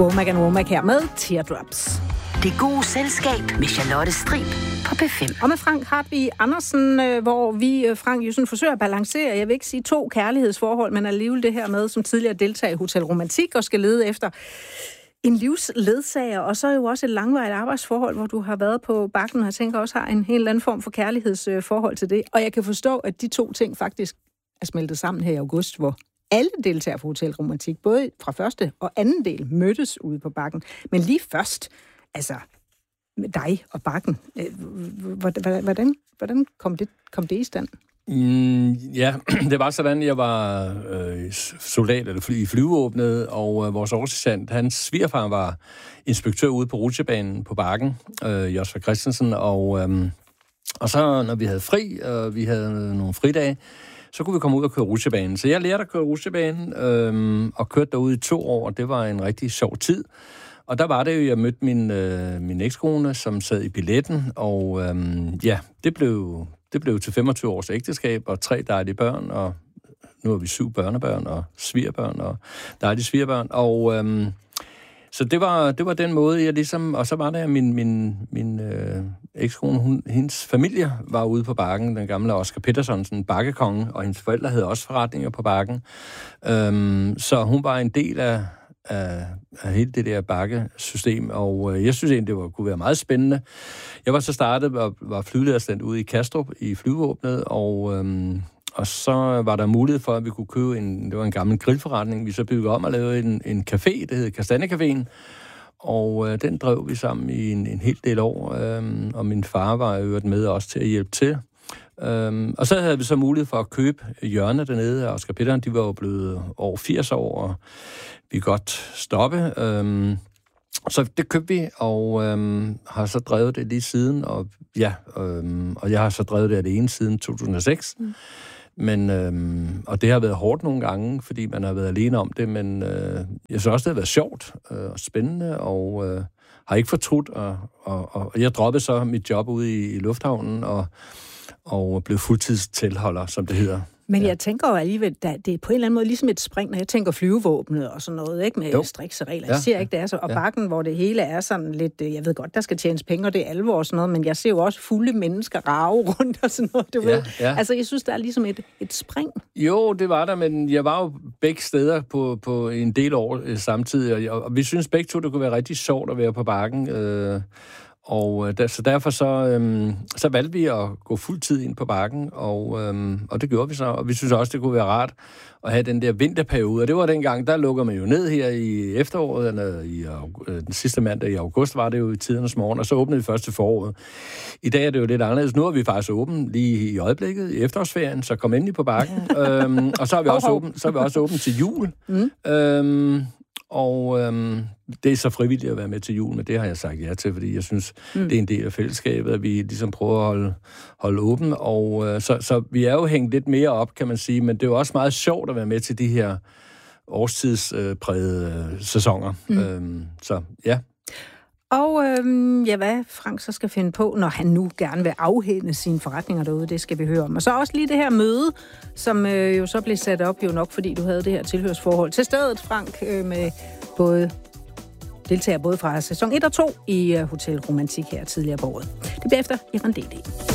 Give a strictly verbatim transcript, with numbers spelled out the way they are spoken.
Womack and Womack her med Teardrops. Det gode selskab med Charlotte Strib på P fem. Og med Frank Hartvig Andersen, hvor vi, Frank, jo sådan forsøger at balancere, jeg vil ikke sige to kærlighedsforhold, men alligevel det her med, som tidligere deltager i Hotel Romantik og skal lede efter en livsledsager, og så er jo også et langvarigt arbejdsforhold, hvor du har været på bakken, og jeg tænker også har en helt anden form for kærlighedsforhold til det. Og jeg kan forstå, at de to ting faktisk er smeltet sammen her i august, hvor alle deltager på Hotel Romantik, både fra første og anden del, mødtes ude på bakken. Men lige først, altså med dig og bakken, hvordan, hvordan kom, det, kom det i stand? Mm, ja, det var sådan, jeg var øh, soldat eller fly, i flyvevåbnet, og øh, vores oversergeant, hans svigerfar var inspektør ude på rutsjebanen på bakken, øh, Josfa Christensen, og, øh, og så når vi havde fri, og vi havde nogle fridage, så kunne vi komme ud og køre rutsjebanen. Så jeg lærte at køre rutsjebanen, øh, og kørte derude i to år, og det var en rigtig sjov tid. Og der var det jo, jeg mødte min, øh, min ekskone, som sad i billetten, og øh, ja, det blev... Det blev til femogtyve års ægteskab, og tre dejlige børn, og nu har vi syv børnebørn, og svigerbørn, og dejlige svigerbørn. Og øhm, så det var, det var den måde, jeg ligesom... Og så var der min, min, min øh, ekskone, hun, hendes familie var ude på bakken, den gamle Oscar Peterson, sådan en bakkekonge, og hendes forældre havde også forretninger på bakken. Øhm, så hun var en del af... Af, af hele det der bakkesystem, og øh, jeg synes egentlig, det var, kunne være meget spændende. Jeg var så startet og var flyvelederstand ude i Kastrup i flyvevåbnet, og, øhm, og så var der mulighed for, at vi kunne købe en, det var en gammel grillforretning, vi så byggede om og lavede en, en café, det hed Kastanjecaféen, og øh, den drev vi sammen i en, en hel del år, øh, og min far var øvrigt med også til at hjælpe til. Um, og så havde vi så mulighed for at købe hjørnet dernede af Oscar Peterson. De var jo blevet over firs år, og vi kunne godt stoppe. Um, så det købte vi, og um, har så drevet det lige siden, og ja, um, og jeg har så drevet det alene siden to tusind og seks. Mm. Men, um, og det har været hårdt nogle gange, fordi man har været alene om det, men uh, jeg synes også, det har været sjovt uh, og spændende, og uh, har ikke fortrudt, og, og, og jeg droppede så mit job ude i, i lufthavnen, og og blev fuldtidstilholder, som det hedder. Men jeg tænker jo alligevel, at det er på en eller anden måde ligesom et spring, når jeg tænker flyvevåbnet og sådan noget, ikke, med strikse regler. Jeg ser ikke, det er så. Og ja. Bakken, hvor det hele er sådan lidt, jeg ved godt, der skal tjenes penge, og det er alvor og sådan noget, men jeg ser jo også fulde mennesker rage rundt og sådan noget, du ja, ved. Ja. Altså, jeg synes, der er ligesom et, et spring. Jo, det var der, men jeg var jo begge steder på, på en del år øh, samtidig, og, og vi synes begge to, det kunne være rigtig sjovt at være på bakken, øh, Og der, så derfor så, øhm, så valgte vi at gå fuldtid ind på bakken, og, øhm, og det gjorde vi så. Og vi synes også, det kunne være rart at have den der vinterperiode. Og det var dengang, der lukker man jo ned her i efteråret, eller i, øh, den sidste mandag i august var det jo i tidernes morgen, og så åbnede vi først til foråret. I dag er det jo lidt anderledes. Nu er vi faktisk åben lige i øjeblikket, i efterårsferien, så kom endelig på bakken. øhm, og så er vi også åben, så er vi også åben til jul. Mm. Øhm, Og øhm, det er så frivilligt at være med til jul, men det har jeg sagt ja til, fordi jeg synes, mm. det er en del af fællesskabet, at vi ligesom prøver at holde, holde åben. Og øh, så, så vi er jo hængt lidt mere op, kan man sige, men det er jo også meget sjovt at være med til de her årstidsprægede øh, sæsoner. Mm. Øhm, så ja. Og øhm, ja, hvad Frank så skal finde på, når han nu gerne vil afhænde sine forretninger derude, det skal vi høre om. Og så også lige det her møde, som øh, jo så blev sat op, jo nok fordi du havde det her tilhørsforhold til stedet, Frank, øh, med både deltager både fra sæson et og to i uh, Hotel Romantik her tidligere på året. Det bliver efter Irene D D.